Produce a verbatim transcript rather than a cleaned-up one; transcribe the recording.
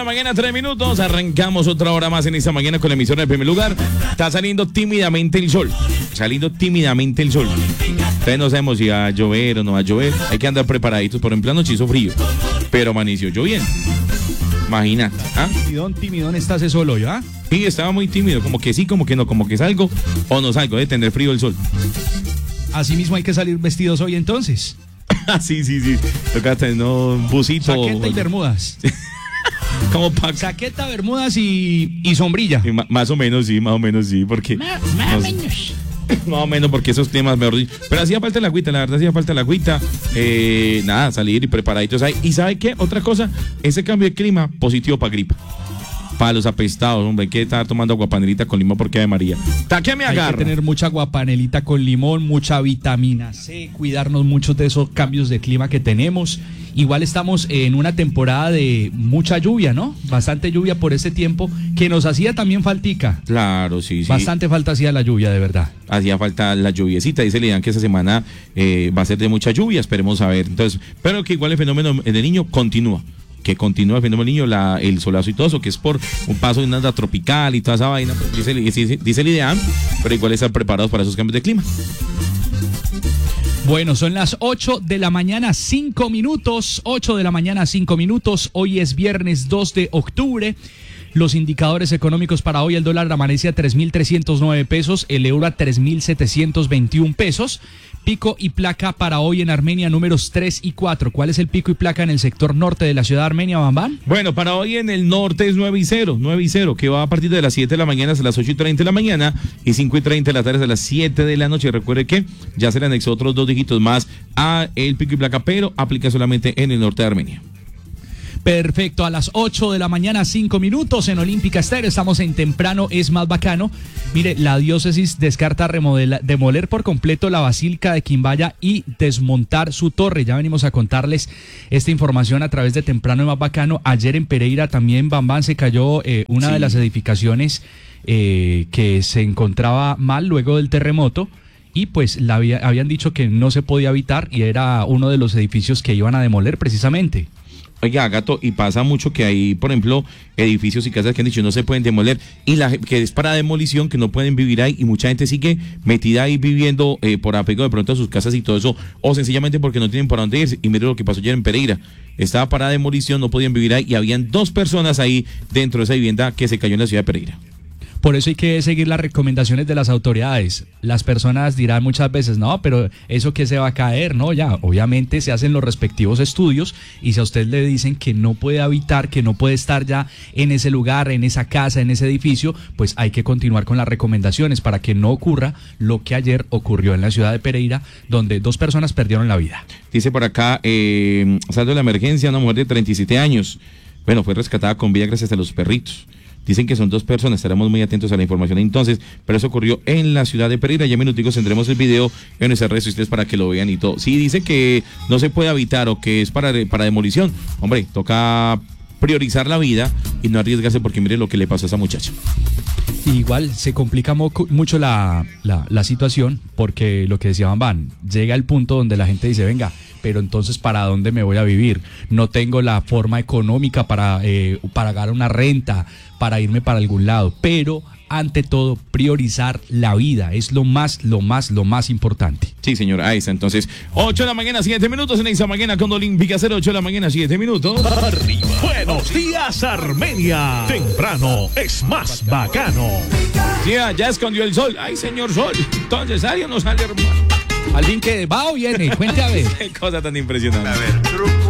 Mañana, tres minutos, arrancamos otra hora más en esta mañana con la emisión del primer lugar. Está saliendo tímidamente el sol, saliendo tímidamente el sol. Ustedes no sabemos si va a llover o no va a llover, hay que andar preparaditos. Por ejemplo, anoche hizo frío, pero amaneció lloviendo. Imagínate. ¿Ah? Timidón, timidón, estás solo, ¿ya? Sí, estaba muy tímido, como que sí, como que no, como que salgo o no salgo, de tener frío el sol. Así mismo hay que salir vestidos hoy entonces. sí, sí, sí, toca tener un busito. Saqueta y bermudas. Como pa... Saqueta, bermudas y, y sombrilla. Y ma, más o menos sí, más o menos sí, porque... Más, más o menos. Más o menos porque esos temas, mejor dicho. Pero hacía falta la agüita, la verdad hacía falta la agüita. Eh, nada, salir y preparaditos ahí. ¿Y sabe qué? Otra cosa, ese cambio de clima, positivo para gripa. Para los apestados, hombre, hay que estar tomando aguapanelita con limón porque Ave María. ¿Ta qué me agarra? Hay que tener mucha aguapanelita con limón, mucha vitamina C, cuidarnos mucho de esos cambios de clima que tenemos. Igual estamos en una temporada de mucha lluvia, ¿no? Bastante lluvia por este tiempo, que nos hacía también faltica. Claro, sí, sí. Bastante falta hacía la lluvia, de verdad. Hacía falta la lluviecita, dice Lidan que esa semana eh, va a ser de mucha lluvia, esperemos a ver. Entonces, pero que igual el fenómeno del niño continúa. Que continúa el fenómeno del niño, la, el solazo y todo eso, que es por un paso de una onda tropical y toda esa vaina, pues, dice, dice, dice el IDEAM, pero igual están preparados para esos cambios de clima. Bueno, son las ocho de la mañana, cinco minutos, ocho de la mañana, cinco minutos, hoy es viernes dos de octubre. Los indicadores económicos para hoy: el dólar amanece a tres mil trescientos nueve pesos, el euro a tres mil setecientos veintiún pesos. Pico y placa para hoy en Armenia, números tres y cuatro. ¿Cuál es el pico y placa en el sector norte de la ciudad de Armenia, Bambán? Bueno, para hoy en el norte es nueve y cero, nueve y cero, que va a partir de las siete de la mañana hasta las ocho y treinta de la mañana y cinco y treinta de la tarde hasta las siete de la noche. Recuerde que ya se le anexó otros dos dígitos más a el pico y placa, pero aplica solamente en el norte de Armenia. Perfecto, a las ocho de la mañana, cinco minutos en Olímpica Estéreo. Estamos en Temprano es más bacano. Mire, la diócesis descarta remodela, demoler por completo la Basílica de Quimbaya y desmontar su torre. Ya venimos a contarles esta información a través de Temprano es más bacano. Ayer en Pereira también, Bambán, se cayó eh, una sí. de las edificaciones eh, que se encontraba mal luego del terremoto. Y pues la había, habían dicho que no se podía habitar y era uno de los edificios que iban a demoler precisamente. Oiga, Gato, y pasa mucho que hay, por ejemplo, edificios y casas que han dicho no se pueden demoler, y la que es para demolición, que no pueden vivir ahí, y mucha gente sigue metida ahí viviendo eh, por apego de pronto a sus casas y todo eso, o sencillamente porque no tienen para dónde irse. Y mire lo que pasó ayer en Pereira, estaba para demolición, no podían vivir ahí, y habían dos personas ahí dentro de esa vivienda que se cayó en la ciudad de Pereira. Por eso hay que seguir las recomendaciones de las autoridades. Las personas dirán muchas veces, no, pero eso que se va a caer, no, ya, obviamente se hacen los respectivos estudios, y si a usted le dicen que no puede habitar, que no puede estar ya en ese lugar, en esa casa, en ese edificio, pues hay que continuar con las recomendaciones para que no ocurra lo que ayer ocurrió en la ciudad de Pereira, donde dos personas perdieron la vida. Dice por acá, eh, saldo de la emergencia, una mujer de treinta y siete años, bueno, fue rescatada con vida gracias a los perritos. Dicen que son dos personas, estaremos muy atentos a la información entonces, pero eso ocurrió en la ciudad de Pereira. Ya en minuticos tendremos el video en nuestras redes sociales para que lo vean y todo. Si dice que no se puede habitar o que es para, para demolición, hombre, toca priorizar la vida y no arriesgarse, porque mire lo que le pasó a esa muchacha. Igual se complica mo- mucho la, la, la situación, porque lo que decía Bambán, llega el punto donde la gente dice, venga, pero entonces ¿para dónde me voy a vivir? No tengo la forma económica para eh, pagar una renta, para irme para algún lado, pero ante todo priorizar la vida es lo más, lo más, lo más importante. Sí, señor, ahí está. Entonces, ocho de la mañana, siete minutos en esa mañana con Olímpica Cero, ocho de la mañana, siete minutos. Arriba. Buenos días, Armenia. Temprano es más bacano. Ya, ya escondió el sol. Ay, señor sol. Entonces, ¿sale o no sale, hermano? ¿Alguien que va o viene? Cuente a ver. Qué cosa tan impresionante. A ver, truco.